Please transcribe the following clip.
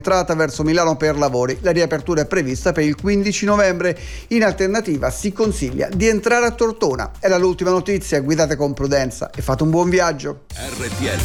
entrata verso Milano per lavori. La riapertura è prevista per il 15 novembre. In alternativa si consiglia di entrare a Tortona. Era l'ultima notizia, guidate con prudenza e fate un buon viaggio. RTL